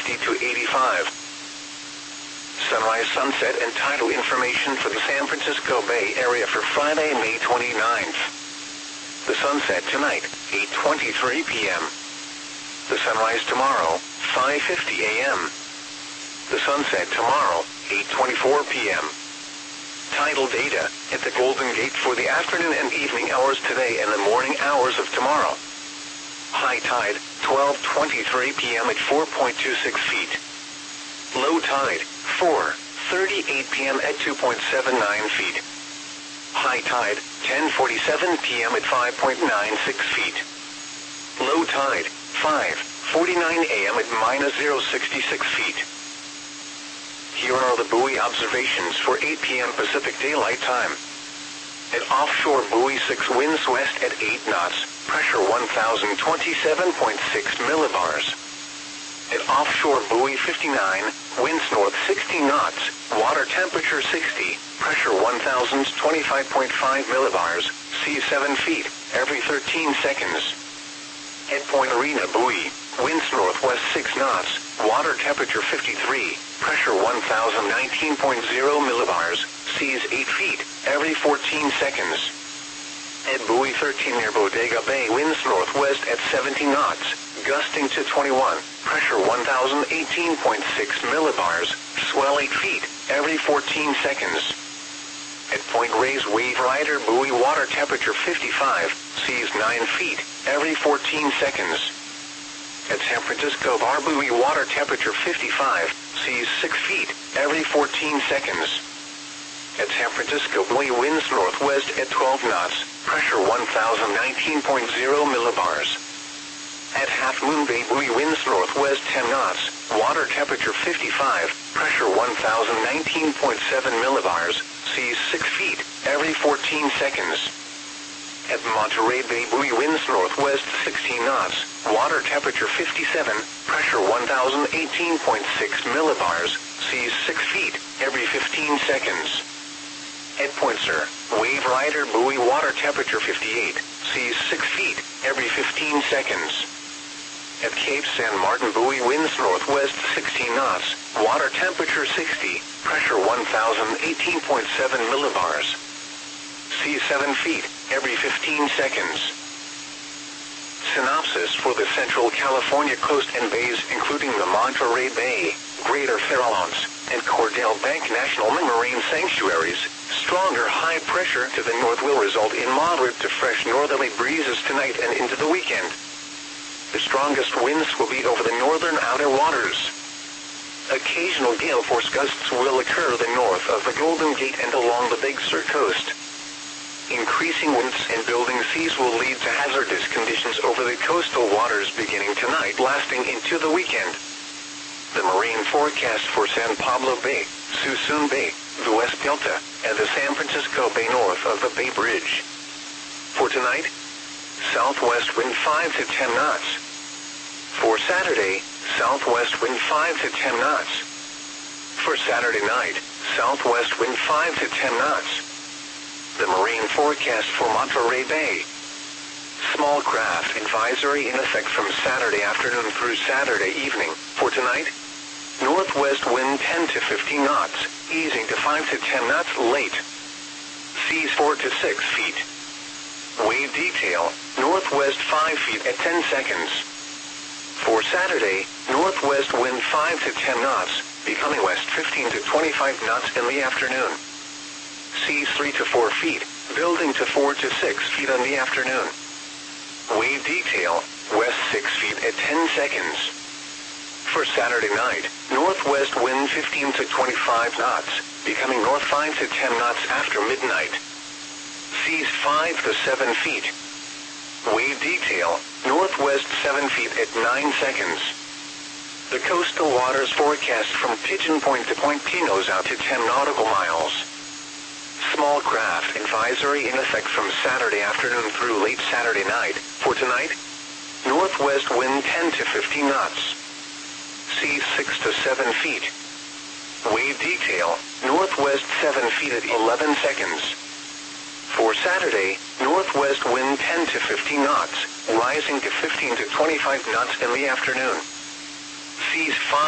60 to 85. Sunrise, sunset, and tidal information for the San Francisco Bay Area for Friday, May 29th. The sunset tonight, 8:23 p.m. The sunrise tomorrow, 5:50 a.m. The sunset tomorrow, 8:24 p.m. Tidal data at the Golden Gate for the afternoon and evening hours today and the morning hours of tomorrow. High tide, 12:23 p.m. at 4.26 feet. Low tide, 4:38 p.m. at 2.79 feet. High tide, 10:47 p.m. at 5.96 feet. Low tide, 5:49 a.m. at -0.66 feet. Here are the buoy observations for 8 p.m. Pacific Daylight Time. At offshore buoy 6, winds west at 8 knots, pressure 1,027.6 millibars. At offshore buoy 59, winds north 60 knots, water temperature 60, pressure 1,025.5 millibars, sea 7 feet, every 13 seconds. At Point Arena buoy, winds northwest 6 knots, water temperature 53, pressure 1,019.0 millibars, seas 8 feet, every 14 seconds. At buoy 13 near Bodega Bay, winds northwest at 70 knots, gusting to 21, pressure 1,018.6 millibars, swell 8 feet, every 14 seconds. At Point Reyes Wave Rider buoy, water temperature 55, seas 9 feet, every 14 seconds. At San Francisco Bar buoy, water temperature 55, seas 6 feet, every 14 seconds. At San Francisco buoy, winds northwest at 12 knots, pressure 1,019.0 millibars. At Half Moon Bay buoy, winds northwest 10 knots, water temperature 55, pressure 1,019.7 millibars, seas 6 feet, every 14 seconds. At Monterey Bay buoy, winds northwest 16 knots, water temperature 57, pressure 1,018.6 millibars, seas 6 feet, every 15 seconds. At Point Sur, Wave Rider buoy, water temperature 58, seas 6 feet, every 15 seconds. At Cape San Martin buoy, winds northwest 16 knots, water temperature 60, pressure 1,018.7 millibars. Seas 7 feet, every 15 seconds. Synopsis for the Central California coast and bays, including the Monterey Bay, Greater Farallones, and Cordell Bank National Marine Sanctuaries. Stronger high pressure to the north will result in moderate to fresh northerly breezes tonight and into the weekend. The strongest winds will be over the northern outer waters. Occasional gale force gusts will occur the north of the Golden Gate and along the Big Sur coast. Increasing winds and building seas will lead to hazardous conditions over the coastal waters beginning tonight, lasting into the weekend. The marine forecast for San Pablo Bay, Suisun Bay, the West Delta, and the San Francisco Bay north of the Bay Bridge. For tonight, southwest wind 5 to 10 knots. For Saturday, southwest wind 5 to 10 knots. For Saturday night, southwest wind 5 to 10 knots. The marine forecast for Monterey Bay. Small craft advisory in effect from Saturday afternoon through Saturday evening. For tonight, northwest wind 10 to 15 knots, easing to 5 to 10 knots late. Seas 4 to 6 feet. Wave detail, northwest 5 feet at 10 seconds. For Saturday, northwest wind 5 to 10 knots, becoming west 15 to 25 knots in the afternoon. Seas 3 to 4 feet, building to 4 to 6 feet in the afternoon. Wave detail, west 6 feet at 10 seconds. For Saturday night, northwest wind 15 to 25 knots, becoming north 5 to 10 knots after midnight. Seas 5 to 7 feet. Wave detail, northwest 7 feet at 9 seconds. The coastal waters forecast from Pigeon Point to Point Pinos out to 10 nautical miles. Small craft advisory in effect from Saturday afternoon through late Saturday night. For tonight, northwest wind 10 to 15 knots. Seas 6 to 7 feet. Wave detail, northwest 7 feet at 11 seconds. For Saturday, northwest wind 10 to 15 knots, rising to 15 to 25 knots in the afternoon. Seas 5